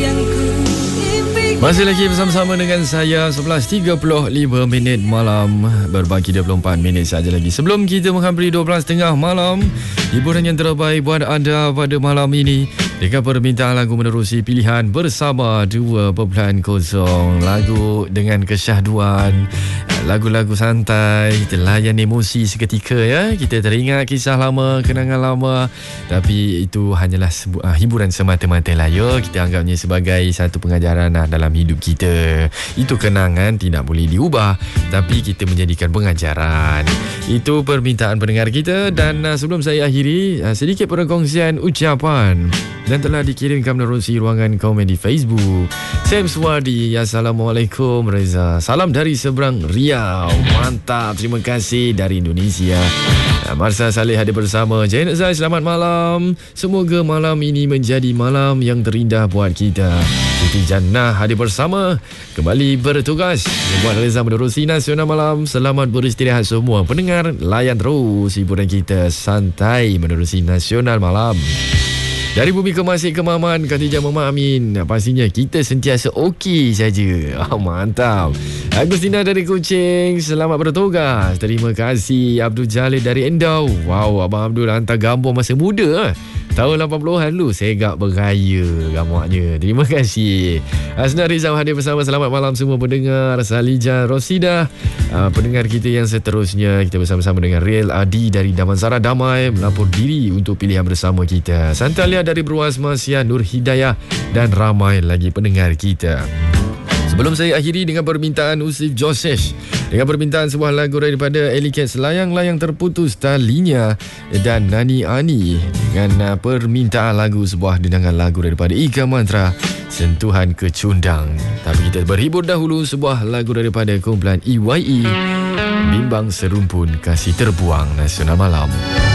Masih lagi bersama-sama dengan saya 11.35 malam. Berbagi 24 minit saja lagi sebelum kita menghampiri 12.30 malam. Hiburan yang terbaik buat anda pada malam ini dengan permintaan lagu menerusi pilihan bersama 2.0. Lagu dengan kesyahduan, lagu-lagu santai, kita layan emosi seketika ya. Kita teringat kisah lama, kenangan lama. Tapi itu hanyalah hiburan semata-mata lah ya. Kita anggapnya sebagai satu pengajaran dalam hidup kita. Itu kenangan tidak boleh diubah, tapi kita menjadikan pengajaran. Itu permintaan pendengar kita. Dan sebelum saya akhiri, sedikit perkongsian ucapan dan telah dikirimkan menerusi ruangan komen di Facebook. Sam Suwardi, Assalamualaikum Reza, salam dari seberang Riau. Mantap, terima kasih dari Indonesia. Marsa Saleh hadir bersama. Jainat Zai, selamat malam. Semoga malam ini menjadi malam yang terindah buat kita. Siti Jannah hadir bersama, kembali bertugas buat Reza menerusi Nasional Malam. Selamat beristirahat semua pendengar. Layan terus hiburan kita santai menerusi Nasional Malam. Dari Bumi Kemasih Kemaman, Khatijah Mama Amin. Pastinya kita sentiasa okey saja. Mantap. Agustina dari Kuching, selamat bertugas. Terima kasih. Abdul Jalil dari Endau. Wow, Abang Abdul hantar gambar masa muda. Tahun 80-an dulu, segak bergaya gambarnya. Terima kasih. Asna Rizal hadir bersama. Selamat malam semua pendengar. Salija Rosida, pendengar kita yang seterusnya. Kita bersama-sama dengan Real Adi dari Damansara Damai melapor diri untuk pilihan bersama kita. Santalia dari Beruas Malaysia, Nur Hidayah dan ramai lagi pendengar kita. Sebelum saya akhiri dengan permintaan Usif Joseph, dengan permintaan sebuah lagu daripada Ellie Cats, Layang-Layang Terputus Talinya, dan Nani Ani dengan permintaan lagu, sebuah dendangan lagu daripada Ika Mantra, Sentuhan Kecundang. Tapi kita berhibur dahulu, sebuah lagu daripada kumpulan EYE, Bimbang Serumpun Kasih Terbuang, Nasional Malam.